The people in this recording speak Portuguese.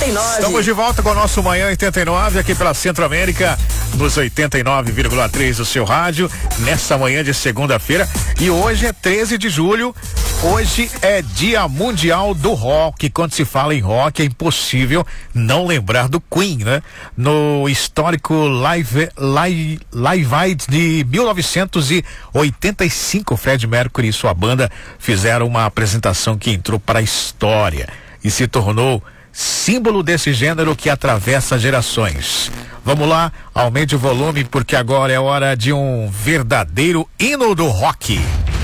89. Estamos de volta com o nosso Manhã 89 aqui pela Centro-América, nos 89,3 do seu rádio, nessa manhã de segunda-feira. E hoje é 13 de julho. Hoje é Dia Mundial do Rock. Quando se fala em rock, é impossível não lembrar do Queen, né? No histórico Live Aid de 1985, Fred Mercury e sua banda fizeram uma apresentação que entrou para a história e se tornou símbolo desse gênero que atravessa gerações. Vamos lá, aumente o volume porque agora é hora de um verdadeiro hino do rock.